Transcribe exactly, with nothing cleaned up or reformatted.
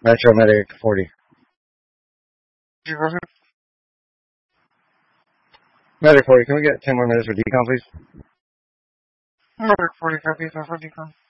Metro Medic forty. Medic forty, can we get ten more minutes for decon, please? Medic forty, copy, for decon.